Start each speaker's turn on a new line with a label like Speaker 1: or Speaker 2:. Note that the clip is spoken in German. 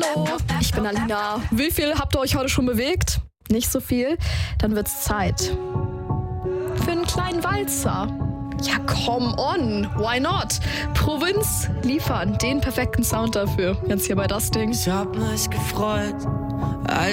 Speaker 1: Hallo, ich bin Alina. Wie viel habt ihr euch heute schon bewegt? Nicht so viel? Dann wird's Zeit für einen kleinen Walzer. Ja, come on, why not? Provinz liefern den perfekten Sound dafür. Jetzt hier bei das Ding.
Speaker 2: Ich hab mich gefreut, als